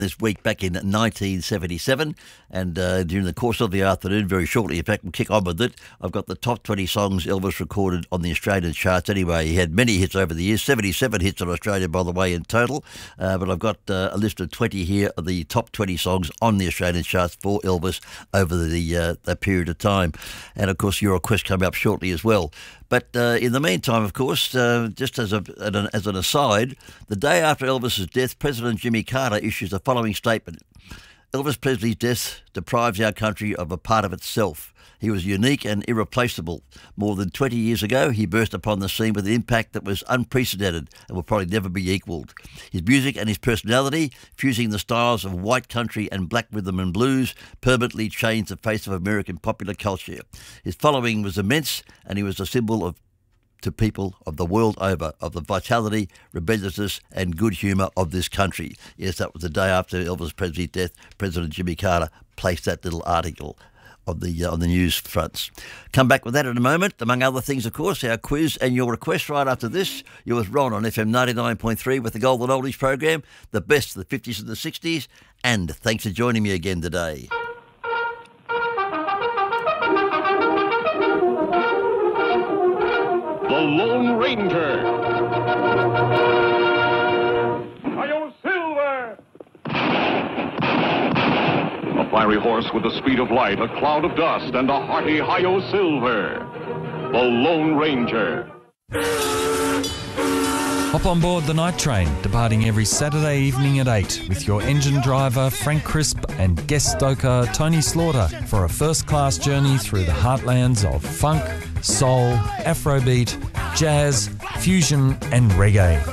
this week back in 1977, and during the course of the afternoon, very shortly, in fact, we'll kick on with it. I've got the top 20 songs Elvis recorded on the Australian charts. Anyway, he had many hits over the years, 77 hits in Australia, by the way, in total. But I've got a list of 20 here of the top 20 songs on the Australian charts for Elvis over that period of time. And of course, your request coming up shortly as well. But in the meantime, of course, just as an aside, the day after Elvis's death, President Jimmy Carter issues the following statement. Elvis Presley's death deprives our country of a part of itself. He was unique and irreplaceable. More than 20 years ago, he burst upon the scene with an impact that was unprecedented and will probably never be equalled. His music and his personality, fusing the styles of white country and black rhythm and blues, permanently changed the face of American popular culture. His following was immense, and he was a symbol to people of the world over, of the vitality, rebelliousness and good humour of this country. Yes, that was the day after Elvis Presley's death. President Jimmy Carter placed that little article on the news fronts. Come back with that in a moment. Among other things, of course, our quiz and your request right after this. You're with Ron on FM 99.3 with the Golden Oldies program, the best of the 50s and the 60s. And thanks for joining me again today. The Lone Ranger. Hi-yo, Silver! A fiery horse with the speed of light, a cloud of dust, and a hearty Hi-yo, Silver. The Lone Ranger. Hop on board the night train, departing every Saturday evening at 8 with your engine driver Frank Crisp and guest stoker Tony Slaughter for a first-class journey through the heartlands of funk, soul, Afrobeat, jazz, fusion and reggae.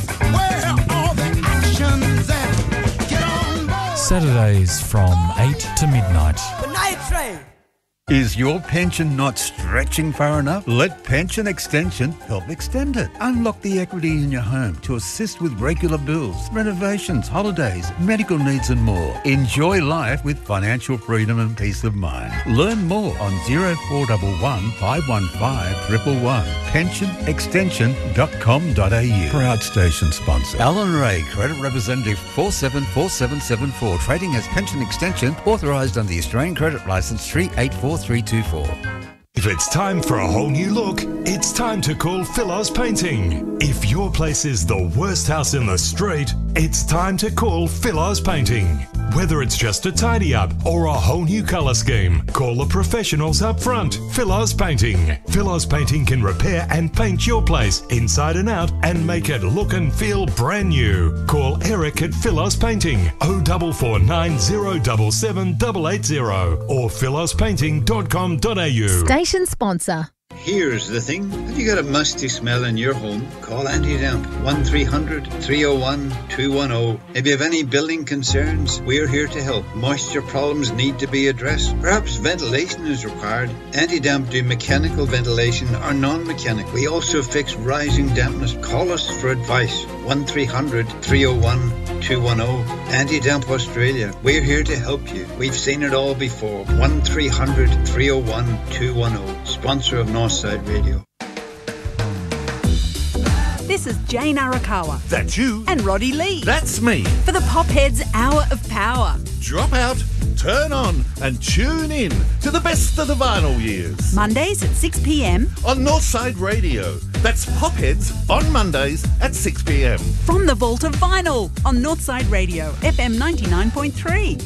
Saturdays from 8 to midnight. The night train. Is your pension not stretching far enough? Let Pension Extension help extend it. Unlock the equity in your home to assist with regular bills, renovations, holidays, medical needs and more. Enjoy life with financial freedom and peace of mind. Learn more on 0411 515 111. pensionextension.com.au. Proud station sponsor. Alan Ray, Credit Representative 474774. Trading as Pension Extension, authorised under the Australian Credit Licence 384324. If it's time for a whole new look, it's time to call Philos Painting. If your place is the worst house in the street, it's time to call Philos Painting. Whether it's just a tidy up or a whole new colour scheme, call the professionals up front. Philos Painting. Philos Painting can repair and paint your place inside and out and make it look and feel brand new. Call Eric at Philos Painting 0449 077 880 or philospainting.com.au. Station sponsor. Here's the thing. Have you got a musty smell in your home? Call Anti-Damp 1300 301 210. If you have any building concerns, we're here to help. Moisture problems need to be addressed. Perhaps ventilation is required. Anti-Damp do mechanical ventilation or non-mechanical. We also fix rising dampness. Call us for advice. 1300 301 210. Anti-Damp Australia. We're here to help you. We've seen it all before. 1300 301 210. Sponsor of Northside Radio. This is Jane Arakawa. That's you. And Roddy Lee. That's me. For the Popheads Hour of Power. Drop out, turn on, and tune in to the best of the vinyl years. Mondays at 6 p.m. on Northside Radio. That's Popheads on Mondays at 6 p.m. From the Vault of Vinyl on Northside Radio, FM 99.3.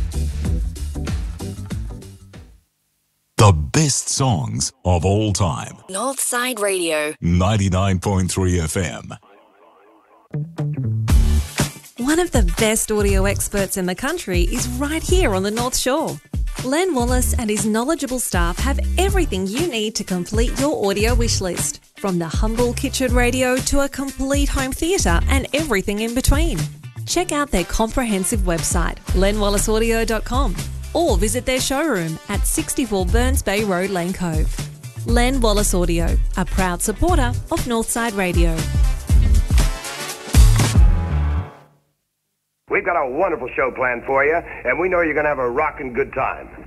The best songs of all time. Northside Radio. 99.3 FM. One of the best audio experts in the country is right here on the North Shore. Len Wallace and his knowledgeable staff have everything you need to complete your audio wish list. From the humble kitchen radio to a complete home theatre and everything in between. Check out their comprehensive website, lenwallaceaudio.com. or visit their showroom at 64 Burns Bay Road, Lane Cove. Len Wallace Audio, a proud supporter of Northside Radio. We've got a wonderful show planned for you, and we know you're going to have a rocking good time.